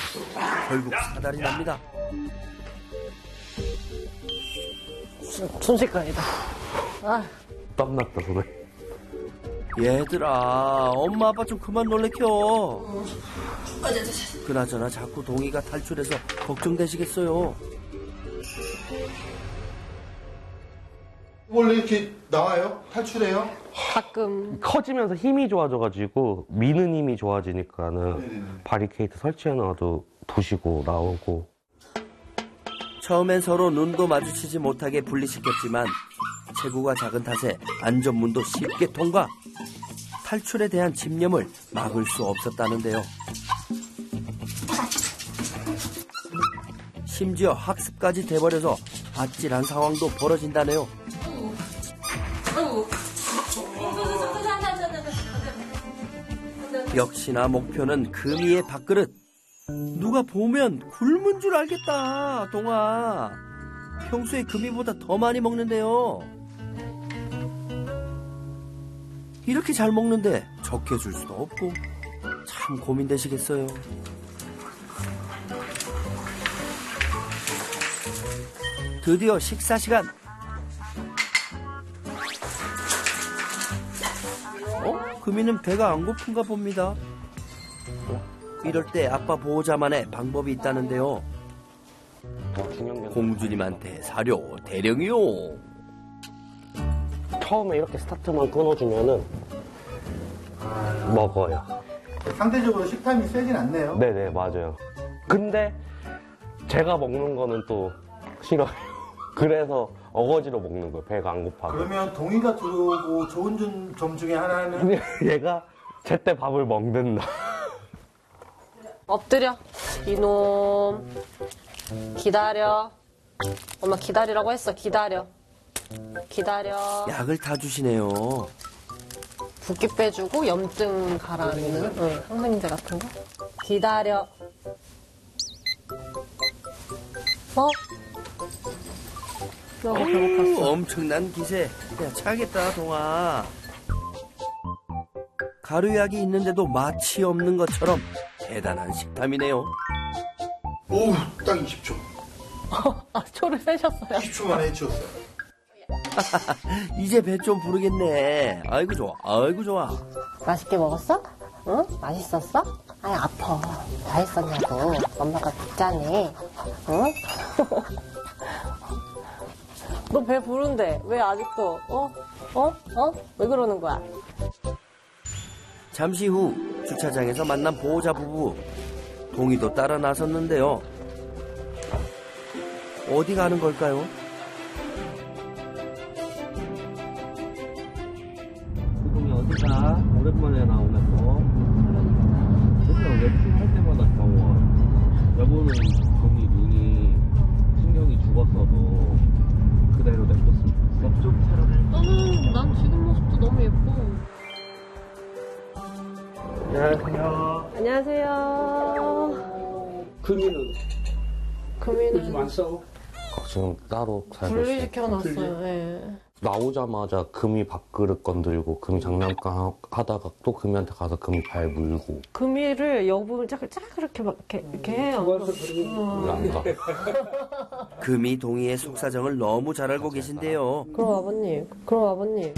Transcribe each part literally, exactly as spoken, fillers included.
결국 사달이 납니다. 순식간이다. 아. 땀났다 손에. 얘들아, 엄마 아빠 좀 그만 놀래켜. 그나저나 자꾸 동이가 탈출해서 걱정되시겠어요. 원래 이렇게 나와요? 탈출해요? 가끔. 커지면서 힘이 좋아져가지고 미는 힘이 좋아지니까는 네네네. 바리케이트 설치해놔도 부시고 나오고. 처음엔 서로 눈도 마주치지 못하게 분리시켰지만 체구가 작은 탓에 안전문도 쉽게 통과. 탈출에 대한 집념을 막을 수 없었다는데요. 심지어 학습까지 돼버려서 아찔한 상황도 벌어진다네요. 역시나 목표는 금이의 밥그릇. 누가 보면 굶은 줄 알겠다, 동아. 평소에 금이보다 더 많이 먹는데요. 이렇게 잘 먹는데 적게 줄 수도 없고 참 고민되시겠어요. 드디어 식사 시간. 어? 금이는 배가 안 고픈가 봅니다. 이럴 때 아빠 보호자만의 방법이 있다는데요. 공주님한테 사료 대령이요. 처음에 이렇게 스타트만 끊어주면은 먹어요. 상대적으로 식탐이 세진 않네요. 네네, 맞아요. 근데 제가 먹는 거는 또 싫어요. 그래서 어거지로 먹는 거예요. 배가 안 고파서. 그러면 동이가 들어오고 좋은 점, 점 중에 하나는 얘가 제때 밥을 먹는다. 엎드려. 이놈. 기다려. 엄마 기다리라고 했어. 기다려. 기다려. 약을 다 주시네요. 붓기 빼주고 염증 가라앉는 응, 항생제 같은 거. 기다려. 어? 너무 배고팠어. 엄청난 기세. 야, 차겠다, 동아. 가루약이 있는데도 맛이 없는 것처럼 대단한 식탐이네요. 오우 딱 이십 초. 아, 초를 세셨어요. 이십 초 만에 해치웠어요. 이제 배 좀 부르겠네. 아이고 좋아, 아이고 좋아. 맛있게 먹었어? 응? 맛있었어? 아니 아파. 다 했었냐고. 엄마가 붓자네. 응? 너 배 부른데 왜 아직도 어? 어? 어? 왜 그러는 거야? 잠시 후 주차장에서 만난 보호자 부부. 동이도 따라 나섰는데요. 어디 가는 걸까요? 동이 어디가? 오랜만에 나오면서 맨날 웹툰 할 때마다 경워. 여보는 동이 눈이 신경이 죽었어도 그대로 냅뒀어. 좀 차라리. 나는 난 지금 모습도 너무 예뻐. 안녕하세요. 안녕하세요. 금이는 금이는 요즘 안 싸워? 지금 따로 살고 있어요. 분리시켜놨어요. 예. 나오자마자 금이 밥그릇 건들고 금이 장난감 하다가 또 금이한테 가서 금이 발 물고. 금이를 여부분 짝, 짝 이렇게 막 이렇게, 이렇게 해요. 좋아서 그러는 어. 안 가. 금이 동이의 속사정을 너무 잘 알고 계신데요. 그럼 아버님, 그럼 아버님.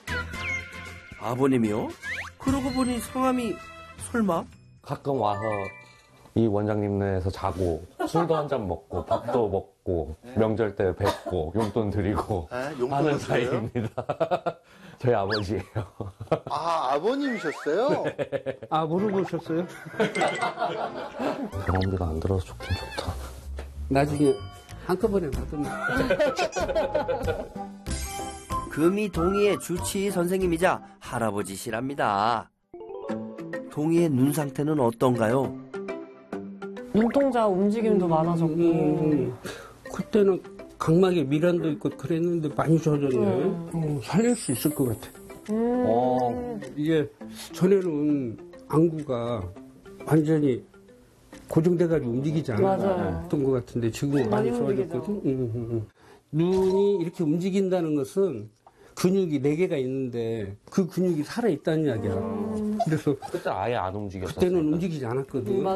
아버님이요? 그러고 보니 성함이 설마? 가끔 와서 이 원장님네에서 자고 술도 한 잔 먹고 밥도 먹고 명절 때 뵙고 용돈 드리고 아, 용돈도 하는 드려요? 사이입니다. 저희 아버지예요. 아 아버님이셨어요? 아 모르고 오셨어요? 병원비가 안 들어서 좋긴 좋다. 나중에 한꺼번에 받으면 금이 동이의 주치의 선생님이자 할아버지시랍니다. 동이의 눈 상태는 어떤가요? 눈동자 움직임도 많아졌고. 음, 그때는 각막에 미란도 있고 그랬는데 많이 좋아졌네. 음. 어, 살릴 수 있을 것 같아. 음. 어. 이게 전에는 안구가 완전히 고정돼가지고 움직이지 않았던 것 같은데 지금은 많이 많이 좋아졌거든. 음, 음, 음. 눈이 이렇게 움직인다는 것은 근육이 네 개가 있는데 그 근육이 살아있다는 이야기야. 그래서 그때 아예 안 움직였었어요. 그때는 움직이지 않았거든.